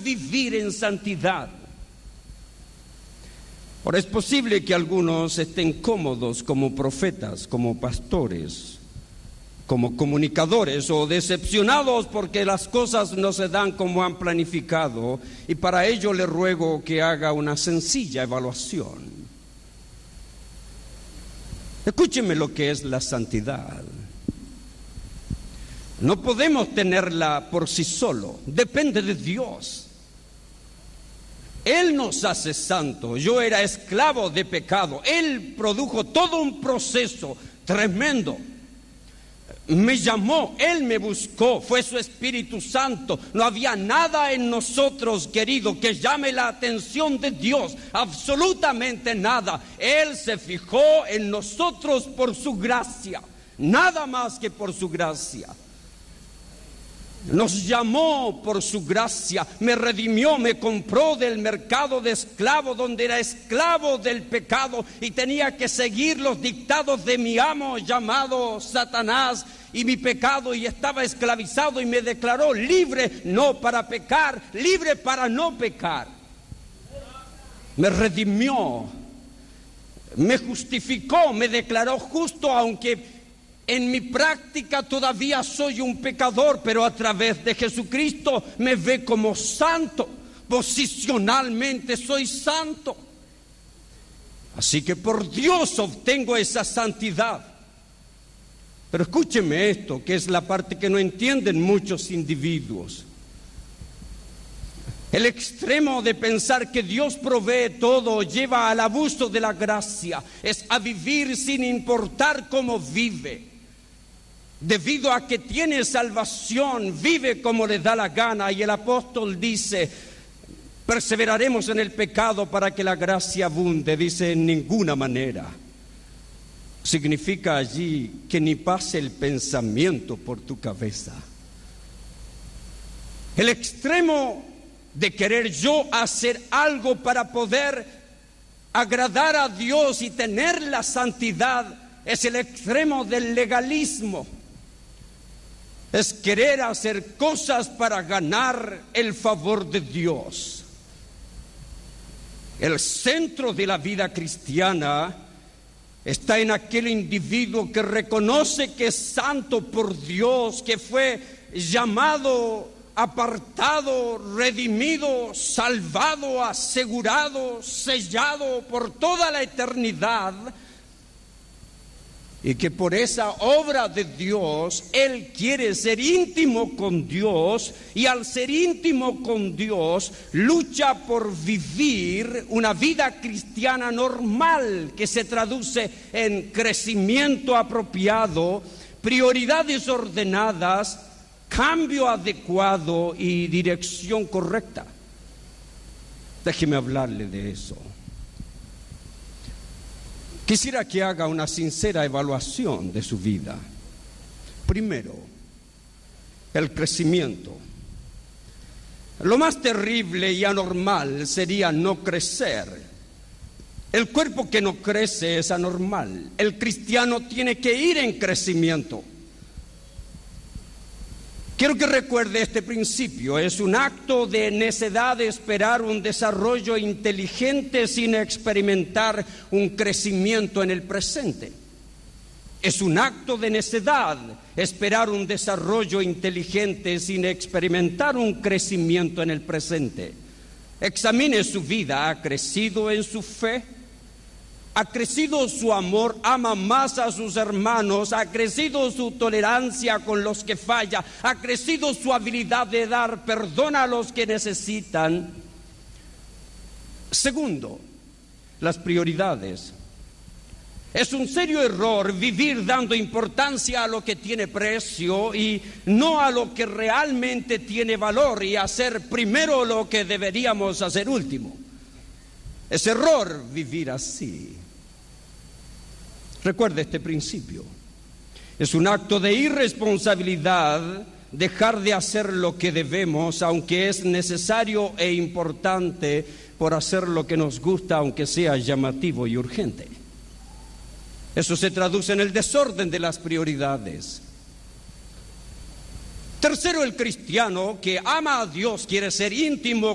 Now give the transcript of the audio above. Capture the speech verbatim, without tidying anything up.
vivir en santidad. Ahora, es posible que algunos estén cómodos como profetas, como pastores, como comunicadores, o decepcionados porque las cosas no se dan como han planificado, y para ello le ruego que haga una sencilla evaluación. Escúcheme lo que es la santidad. No podemos tenerla por sí solo, depende de Dios. Él nos hace santos. Yo era esclavo de pecado. Él produjo todo un proceso tremendo. Me llamó, Él me buscó, fue su Espíritu Santo. No había nada en nosotros, querido, que llame la atención de Dios, absolutamente nada. Él se fijó en nosotros por su gracia, nada más que por su gracia. Nos llamó por su gracia, me redimió, me compró del mercado de esclavo, donde era esclavo del pecado y tenía que seguir los dictados de mi amo llamado Satanás y mi pecado, y estaba esclavizado, y me declaró libre, no para pecar, libre para no pecar. Me redimió, me justificó, me declaró justo, aunque en mi práctica todavía soy un pecador, pero a través de Jesucristo me ve como santo. Posicionalmente soy santo. Así que por Dios obtengo esa santidad. Pero escúcheme esto, que es la parte que no entienden muchos individuos. El extremo de pensar que Dios provee todo lleva al abuso de la gracia, es a vivir sin importar cómo vive. Debido a que tiene salvación, vive como le da la gana, y el apóstol dice: perseveraremos en el pecado para que la gracia abunde. Dice: en ninguna manera. Significa allí que ni pase el pensamiento por tu cabeza. El extremo de querer yo hacer algo para poder agradar a Dios y tener la santidad es el extremo del legalismo. Es querer hacer cosas para ganar el favor de Dios. El centro de la vida cristiana está en aquel individuo que reconoce que es santo por Dios, que fue llamado, apartado, redimido, salvado, asegurado, sellado por toda la eternidad, y que por esa obra de Dios Él quiere ser íntimo con Dios, y al ser íntimo con Dios lucha por vivir una vida cristiana normal, que se traduce en crecimiento apropiado, prioridades ordenadas, cambio adecuado y dirección correcta. Déjeme hablarle de eso. Quisiera que haga una sincera evaluación de su vida. Primero, el crecimiento. Lo más terrible y anormal sería no crecer. El cuerpo que no crece es anormal. El cristiano tiene que ir en crecimiento. Quiero que recuerde este principio. Es un acto de necedad esperar un desarrollo inteligente sin experimentar un crecimiento en el presente. Es un acto de necedad esperar un desarrollo inteligente sin experimentar un crecimiento en el presente. Examine su vida. ¿Ha crecido en su fe? ¿Ha crecido su amor? ¿Ama más a sus hermanos? ¿Ha crecido su tolerancia con los que fallan? ¿Ha crecido su habilidad de dar perdón a los que necesitan? Segundo, las prioridades. Es un serio error vivir dando importancia a lo que tiene precio y no a lo que realmente tiene valor, y hacer primero lo que deberíamos hacer último. Es error vivir así. Recuerde este principio. Es un acto de irresponsabilidad dejar de hacer lo que debemos, aunque es necesario e importante, por hacer lo que nos gusta, aunque sea llamativo y urgente. Eso se traduce en el desorden de las prioridades. Tercero, el cristiano que ama a Dios quiere ser íntimo